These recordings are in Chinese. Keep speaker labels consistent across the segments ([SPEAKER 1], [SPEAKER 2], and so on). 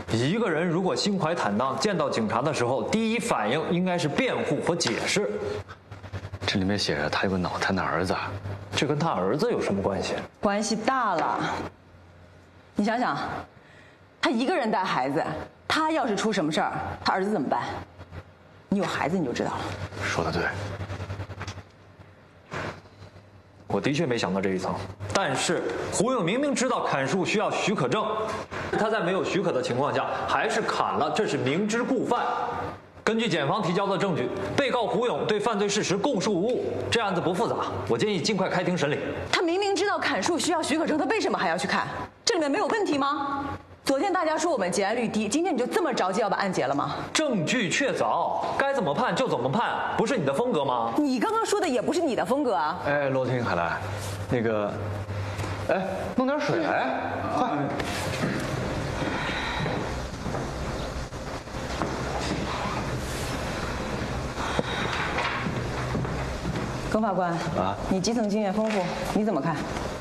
[SPEAKER 1] 一个人如果心怀坦荡，见到警察的时候，第一反应应该是辩护和解释。
[SPEAKER 2] 这里面写着他有个脑瘫的儿子，
[SPEAKER 1] 这跟他儿子有什么关系？
[SPEAKER 3] 关系大了。你想想，他一个人带孩子，他要是出什么事儿，他儿子怎么办？你有孩子你就知道了。
[SPEAKER 2] 说得对。
[SPEAKER 1] 我的确没想到这一层，但是胡勇明明知道砍树需要许可证，他在没有许可的情况下还是砍了，这是明知故犯。根据检方提交的证据，被告胡勇对犯罪事实供述无误，这案子不复杂，我建议尽快开庭审理。
[SPEAKER 3] 他明明知道砍树需要许可证，他为什么还要去砍？这里面没有问题吗？昨天大家说我们结案率低，今天你就这么着急要把案结了吗？
[SPEAKER 1] 证据确凿，该怎么判就怎么判，不是你的风格吗？
[SPEAKER 3] 你刚刚说的也不是你的风格啊！
[SPEAKER 2] 哎，罗婷，海兰，那个，哎，弄点水来，快！
[SPEAKER 3] 耿法官
[SPEAKER 2] 啊，
[SPEAKER 3] 你基层经验丰富，你怎么看？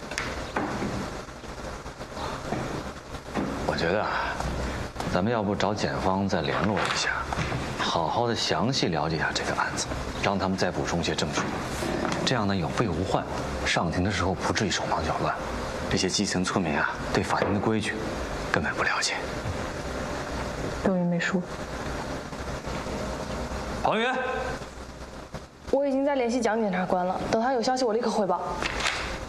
[SPEAKER 2] 我觉得啊，咱们要不找检方再联络一下，好好的详细了解一下这个案子，让他们再补充些证据，这样呢有备无患，上庭的时候不至于手忙脚乱。这些基层村民啊，对法庭的规矩根本不了解。
[SPEAKER 4] 等于没输。
[SPEAKER 1] 庞云，
[SPEAKER 4] 我已经在联系蒋检察官了，等他有消息我立刻汇报。